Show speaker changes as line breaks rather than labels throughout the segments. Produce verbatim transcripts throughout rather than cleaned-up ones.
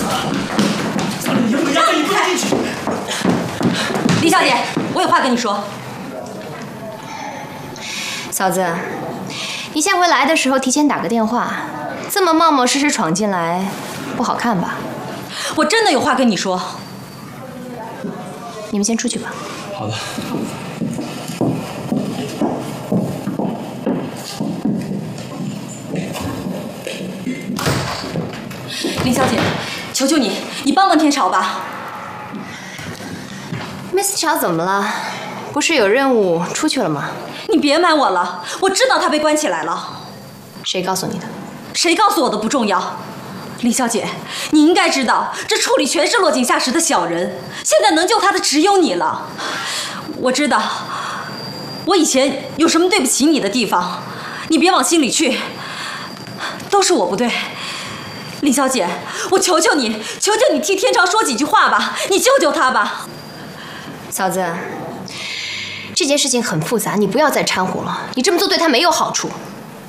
嫂子，你回家，你不能进去。
李小姐，我有话跟你说。
嫂子，你下回来的时候提前打个电话，这么冒冒失失闯进来，不好看吧？
我真的有话跟你说。
你们先出去吧。
好的。
林小姐，求求你，你帮帮天朝吧。
Miss 乔怎么了？不是有任务出去了吗？
你别瞒我了，我知道她被关起来了。
谁告诉你的？
谁告诉我的不重要。林小姐，你应该知道，这处里全是落井下石的小人，现在能救她的只有你了。我知道，我以前有什么对不起你的地方，你别往心里去，都是我不对。 林小姐，我求求你，求求你替天朝说几句话吧，你救救他吧。
嫂子，这件事情很复杂，你不要再掺和了，你这么做对他没有好处。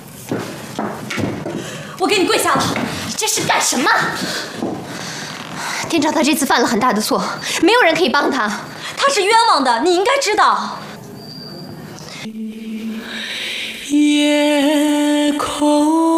我给你跪下了，
你这是干什么？天朝他这次犯了很大的错，没有人可以帮他，
他是冤枉的，你应该知道。
夜空。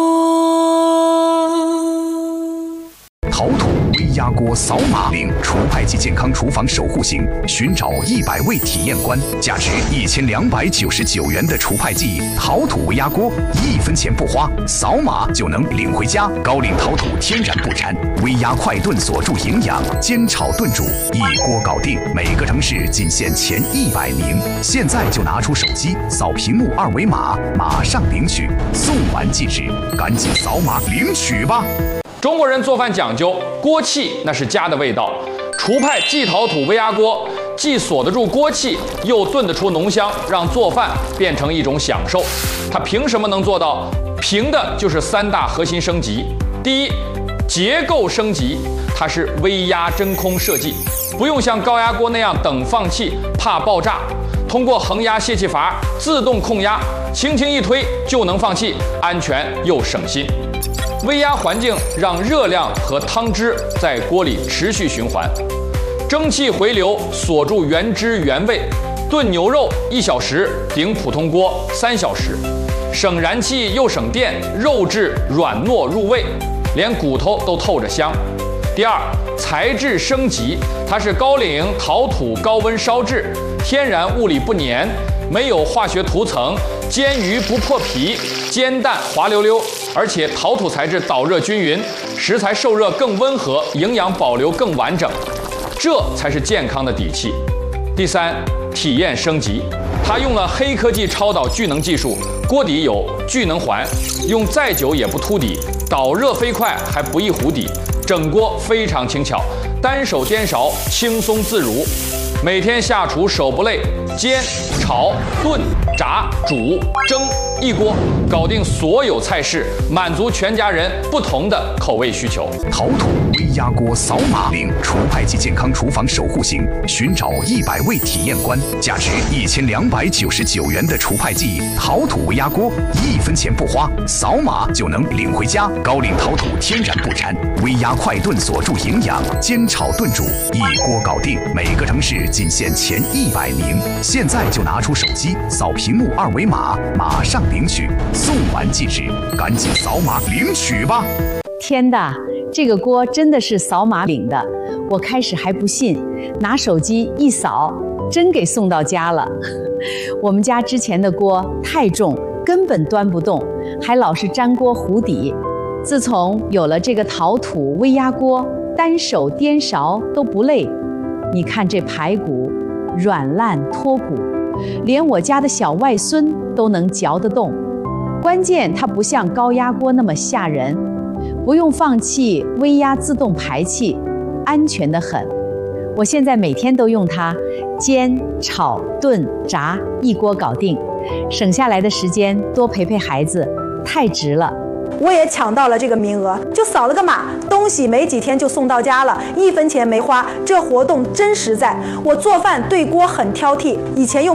陶土微压锅扫码领除派季健康厨房守护星，寻找一百位体验官，价值一千两百九十九元的除派季陶土微压锅，一分钱不花，扫码就能领回家。高岭陶土天然不粘，微压快炖锁住营养，煎炒炖煮一锅搞定。每个城市仅限前一百名，现在就拿出手机扫屏幕二维码，马上领取，送完即止，赶紧扫码领取吧。
中国人做饭讲究锅气，那是家的味道。厨派季陶土微压锅既锁得住锅气，又炖得出浓香，让做饭变成一种享受。它凭什么能做到？凭的就是三大核心升级。第一，结构升级，它是微压真空设计，不用像高压锅那样等放气，怕爆炸。通过恒压泄气阀自动控压，轻轻一推就能放气，安全又省心。 微压环境让热量和汤汁在锅里持续循环，蒸汽回流锁住原汁原味。炖牛肉一小时顶普通锅三小时，省燃气又省电，肉质软糯入味，连骨头都透着香。第二，材质升级，它是高岭陶土高温烧制，天然物理不粘，没有化学涂层，煎鱼不破皮，煎蛋滑溜溜。 而且陶土材质导热均匀，食材受热更温和，营养保留更完整，这才是健康的底气。第三，体验升级，它用了黑科技超导聚能技术，锅底有聚能环，用再久也不凸底，导热飞快还不易糊底，整锅非常轻巧，单手颠勺轻松自如。每天下厨手不累，煎、炒、炖、炸、煮、蒸。 一锅搞定所有菜式，满足全家人不同的口味需求。
陶土微压锅扫码领除派季健康厨房守护星，寻找一百位体验官，价值一千两百九十九元的除派季陶土微压锅，一分钱不花，扫码就能领回家。高岭陶土天然不粘，微压快炖锁住营养，煎炒炖煮一锅搞定。每个城市仅限前一百名，现在就拿出手机扫屏幕二维码，马上。 领取，送完即止，赶紧扫码领取吧！
天的，这个锅真的是扫码领的，我开始还不信，拿手机一扫，真给送到家了。我们家之前的锅太重，根本端不动，还老是粘锅糊底。自从有了这个陶土微压锅，单手颠勺都不累。你看这排骨，软烂脱骨。 连我家的小外孙都能嚼得动，关键它不像高压锅那么吓人，不用放气，微压自动排气，安全得很。我现在每天都用它煎、炒、炖、炸，一锅搞定，省下来的时间多陪陪孩子，太值了。
我也抢到了这个名额，就扫了个码，东西没几天就送到家了，一分钱没花，这活动真实在。我做饭对锅很挑剔，以前用。